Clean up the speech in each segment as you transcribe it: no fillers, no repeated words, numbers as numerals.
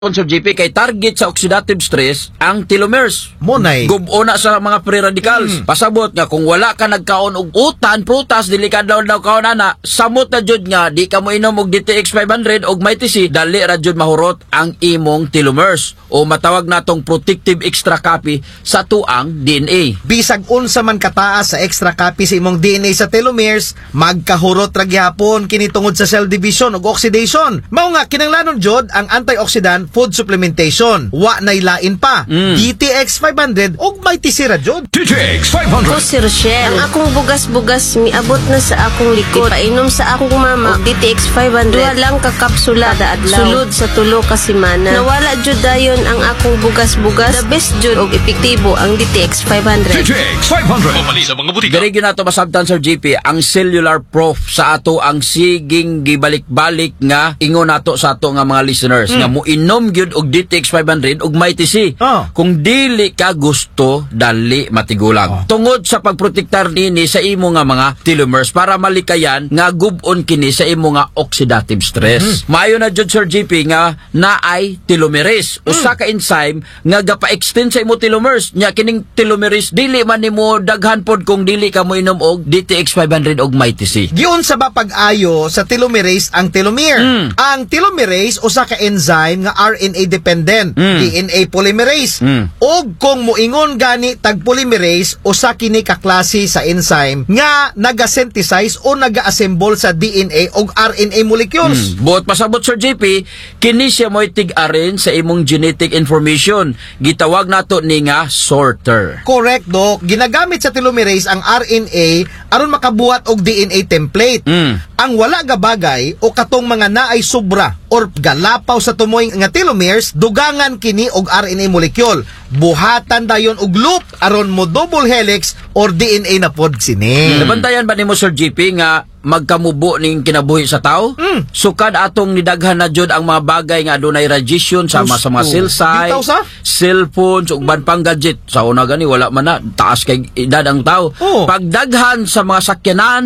Sir JP, kay target sa oxidative stress ang telomeres. Munay. Gubo na sa mga free radicals. Pasabot nga kung wala ka nagkaon og utan, prutas, dili ka daw kaon ana, samot na jud nga di ka mo inom og DTX 500 og may TC, dali ra jud mahurot ang imong telomeres o matawag natong protective extra copy sa tuang DNA. Bisag unsa man kataas sa extra copy sa imong DNA sa telomeres, magkahurot ra gyapon kini tungod sa cell division ug oxidation. Mao nga kinahanglanon jud ang antioxidant food supplementation. Wa nay lain pa. DTX 500 ug may tisira jud. DTX Ako 500. si Rochelle. Ang akong bugas-bugas miabot na sa akong likod. Painom sa akong mama og DTX 500. Duha lang ka kapsula kada adlaw. Sulod sa tulo ka semana. Nawala jud dayon ang akong bugas-bugas. The best jud og epektibo ang DTX 500. DTX 500. Pumali sa mga butika. Diri gyud nato masabtan Sir JP ang cellular proof sa ato ang siging gibalik-balik nga ingon nato sa ato nga mga listeners nga moinom gyud og DTX 500 ug may TC. Kung dili ka gusto, dali matigulang. Tungod sa pagprotektar nini sa imo nga mga telomeres para malikayan nga gub-on kini sa imo nga oxidative stress. Maayo na jud Sir JP nga naay telomerase, usa ka enzyme nga gapa-extend sa imo telomeres. Nya kining telomerase dili man nimo daghan pod kung dili ka mo inom og DTX 500 og may TC. Giun sa ba pag-ayo sa telomerase ang telomere. Ang telomerase usa ka enzyme nga RNA dependent, DNA polymerase. Og kung moingon gani tag polymerase, usa kini ka klase sa enzyme nga naga-synthesize o naga-assemble sa DNA og RNA molecules. Buot pasabot Sir JP, kini siya mo'y tig-arin sa imong genetic information. Gitawag nato ni nga sorter. Correct, Doc. Ginagamit sa telomerase ang RNA aron makabuhat og DNA template. Ang wala nga bagay o katong mga naay sobra or galapaw sa tumoy nga telomeres, dugangan kini og RNA molecule. Buhatan dayon og loop aron mo double helix or DNA na pod sini. Nabantayan ba nimo Sir JP nga magkamubo ning kinabuhi sa tao? Sukad atong nidaghan na jud ang mga bagay nga adunay radiation sama sa mga cell site, Bitaw sa? cellphones ug ban pang gadget. Sa una gani wala man na taas kay edad ang tao. Pagdaghan sa mga sakyanan,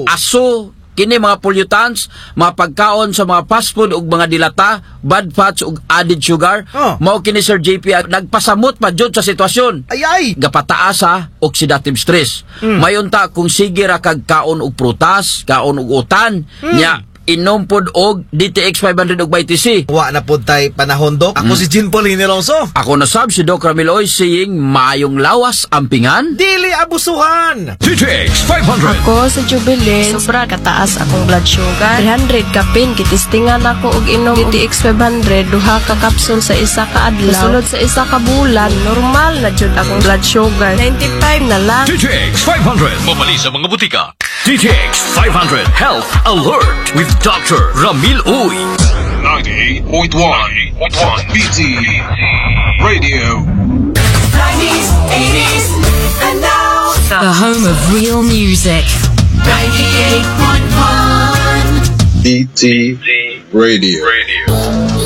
aso, kini mga pollutants, mga pagkaon sa mga fast food ug mga dilata, bad fats ug added sugar, mao kini Sir JP nagpasamot pa jud sa sitwasyon. Ay! Gapataas sa oxidative stress. Mayon ta kung sige ra kag kaon og prutas, kaon og utan, nya inom pod og DTX 500 og may TC. Wa na pod tay panahon, Doc. Ako si Jean Paulini Alonso. Ako na sab si Doc Ramil Oy saying mayong lawas ampingan. Dili abusuhan. DTX 500. Ako sa Jubilee, sobra kataas akong blood sugar. 300 kapin, kitistingan ako og inom DTX 500, duha ka kapsul sa isa ka adlaw. Sulod sa isa ka bulan, normal na jud akong blood sugar. 95 na lang. DTX 500. Pumali sa mga butika. DTX 500 Health Alert with Dr. Ramil Uy. 98.1 BT Radio. 90s, 80s, and now The home of real music. 98.1 BT Radio.